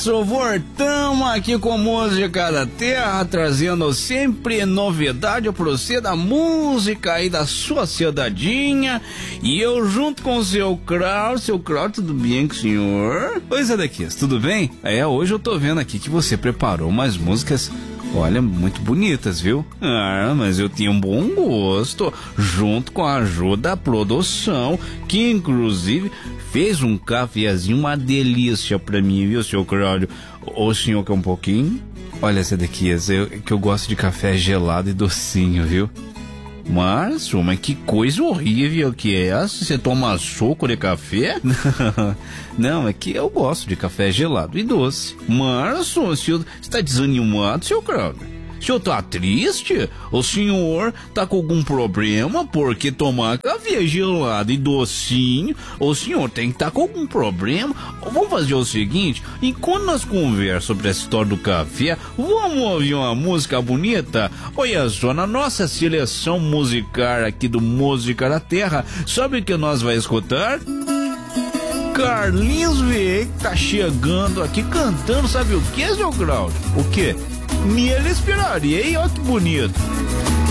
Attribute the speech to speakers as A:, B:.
A: isso, voltamos aqui com Música da Terra, trazendo sempre novidade pra você da música aí da sua cidadinha. E eu junto com o seu Kraus, tudo bem com o senhor? Oi, Zedequias, tudo bem? Hoje eu tô vendo aqui que você preparou umas músicas, olha, muito bonitas, viu? Mas eu tinha um bom gosto, junto com a ajuda da produção, que inclusive fez um cafezinho, uma delícia pra mim, viu, seu Cláudio? O senhor quer um pouquinho? Olha, Zedequias, que eu gosto de café gelado e docinho, viu? Mas que coisa horrível que é essa? Você toma suco de café? Não, é que eu gosto de café gelado e doce. Mas o senhor está desanimado, seu Cláudio? O senhor tá triste? O senhor tá com algum problema? Porque tomar café gelado e docinho, o senhor tem que estar com algum problema. Vamos fazer o seguinte, enquanto nós conversamos sobre essa história do café, vamos ouvir uma música bonita? Olha só, na nossa seleção musical aqui do Música da Terra, sabe o que nós vamos escutar? Carlinhos V tá chegando aqui cantando, sabe o que, seu Cláudio? O quê? Me ele esperaria, hein? Olha que bonito.